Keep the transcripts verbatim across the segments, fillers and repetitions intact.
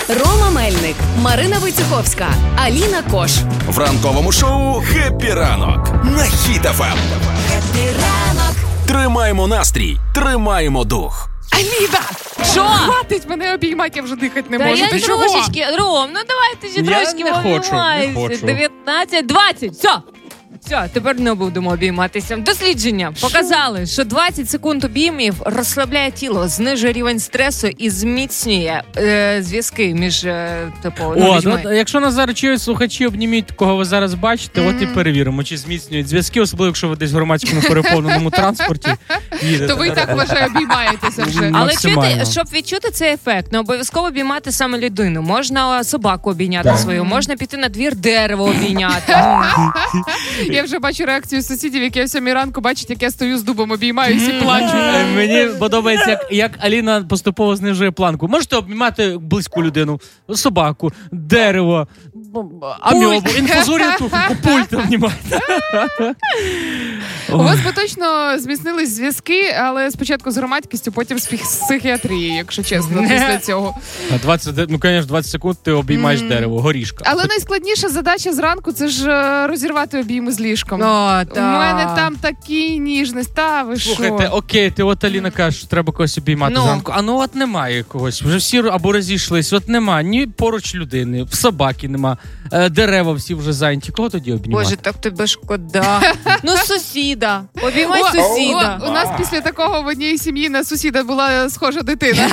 Рома Мельник, Марина Войцеховська, Аліна Кош. В ранковому шоу «Хеппі ранок» на Хіт еф ем. Хеппі ранок. Тримаємо настрій, тримаємо дух. Аліна! Що? Хватить мене обіймати, я вже дихати не Та можу. я Ти трошечки, чого? Ром, ну давайте ще Я трошки не хочу, не обіймаємося. хочу. дев'ятнадцять двадцять, все. Все, тепер не будемо обійматися. Дослідження показали, що двадцять секунд обіймів розслабляє тіло, знижує рівень стресу і зміцнює е, зв'язки між е, типу, ну, О, людьми. ну, якщо нас зараз чують слухачі, обніміть, кого ви зараз бачите, Mm-hmm. от і перевіримо, чи зміцнюють зв'язки, особливо, якщо ви десь в громадському переповненому транспорті їдете. То ви і так, вважаю, обіймаєтеся вже. Але Але максимально. чуєте, щоб відчути цей ефект, не обов'язково обіймати саме людину. Можна собаку обійняти Так. свою, можна піти на двір, дерево обійняти. Я вже бачу реакцію сусідів, які о сьомій ранку бачать, як я стою з дубом, обіймаюся і плачу. Е, Мені подобається, як, як Аліна поступово знижує планку. Можете обнімати близьку людину, собаку, дерево, амьобу, інфузорію туфельку, пульт обнімати. У вас би точно зміцнились зв'язки, але спочатку з громадськістю, потім з псих- з психіатрією, якщо чесно, після цього. А двадцять, ну, звісно, двадцять секунд ти обіймаєш Мгм. дерево, горішка. Але найскладніша задача зранку – це ж е, розірвати обійми з ліжком. О, У мене там такі ніжності, та ви Слухайте, що? окей, ти от Аліна каже, що треба когось обіймати Ну. зранку. А ну от немає когось. Вже всі або розійшлись, от нема ні поруч людини, в собаки нема, е, дерева всі вже зайняті. Кого тоді обнімати? Боже, так тебе шкода. Ну, сусіда. Обіймай О, сусіда. о, у нас після такого в одній сім'ї на сусіда була схожа дитина.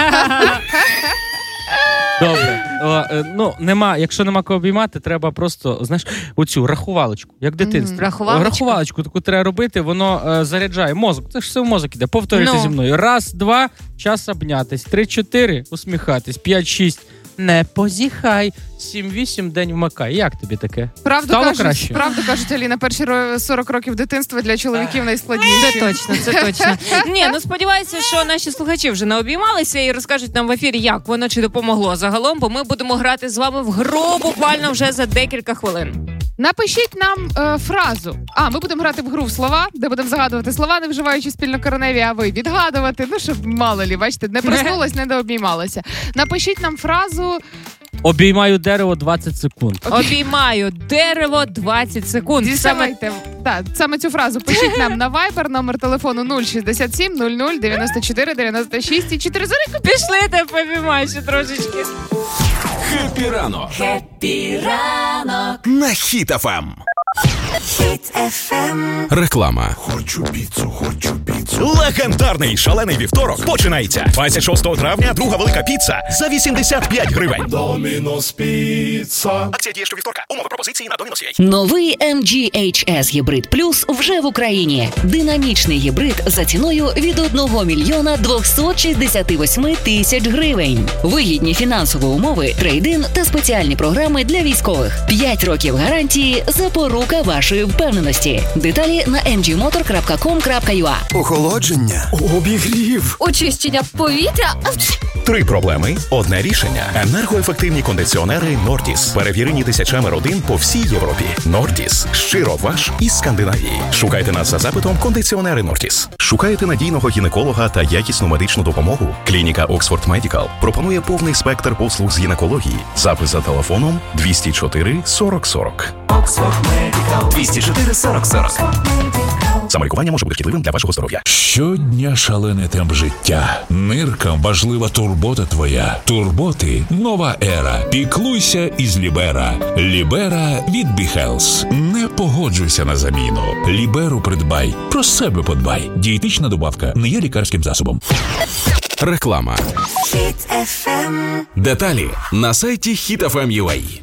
Добре. О, е, ну, нема, якщо нема кого обіймати, треба просто, знаєш, оцю рахувалочку, як дитинство. Мгм. Рахувалочку? Рахувалочку таку треба робити, воно е, заряджає мозок. Це ж все в мозок іде. Повторюйте Ну. зі мною. Раз, два, час обнятись. Три, чотири, усміхатись. П'ять, шість, не позіхай. Сім, вісім, день вмикай. Як тобі таке? Правду Стало кажуть, краще? правду кажуть, Аліна, перші ро- сорок років дитинства для чоловіків найскладніші. Це точно, це точно. Ні, ну сподіваюся, що наші слухачі вже не обіймалися і розкажуть нам в ефірі, як воно чи допомогло загалом, бо ми будемо грати з вами в гру буквально вже за декілька хвилин. Напишіть нам е, фразу. А, ми будемо грати в гру в слова, де будемо загадувати слова, не вживаючи спільнокореневі, а ви відгадувати. Ну, щоб мало лі, бачите, не проснулась, не дообіймалася. Напишіть нам фразу. Обіймаю дерево двадцять секунд. Обіймаю дерево двадцять секунд. Саме Діставайте. Так, саме цю фразу пишіть нам на Viber, номер телефону нуль шістдесят сім нуль нуль дев'яносто чотири дев'яносто шість і чотири зорику. пішли, та обіймаю ще трошечки. Хеппі ранок. Хеппі ранок. На Хіт еф ем. Реклама. Хочу піцу, хочу піцу. Легендарний шалений вівторок починається. двадцять шостого травня друга велика піца за вісімдесят п'ять гривень. Домінос піца. Акція діє щовівторка. Умови пропозиції на Домінос точка ю а. Новий ем джі ейч ес Гібрид Плюс вже в Україні. Динамічний гібрид за ціною від одного мільйона двохсот шістдесят вісім тисяч гривень. Вигідні фінансові умови, трейд-ін та спеціальні програми для військових. п'ять років гарантії – запорука вашої впевненості. Деталі на ем джі мотор крапка ком крапка ю а. Охолодження. Обігрів. Очищення повітря. Три проблеми – одне рішення. Енергоефективні кондиціонери Нортіс. Перевірені тисячами родин по всій Європі. Нортіс. Щиро ваш із Скандинавії. Шукайте нас за запитом кондиціонери Нортіс. Шукаєте надійного гінеколога та якісну медичну допомогу? Клініка Oxford Medical пропонує повний спектр послуг з гінекології. Запис за телефоном двісті чотири сорок сорок. Oxford Medical. двісті чотири сорок сорок. Самолікування може бути шкідливим для вашого здоров'я. Щодня шалений темп життя. Ниркам важлива турбота твоя. Турботи – нова ера. Піклуйся із Лібера. Лібера від BeHealth. Не погоджуйся на заміну. Ліберу придбай. Про себе подбай. Дієтична добавка не є лікарським засобом. Реклама. Хіт еф ем. Деталі на сайті хіт еф ем крапка ю а.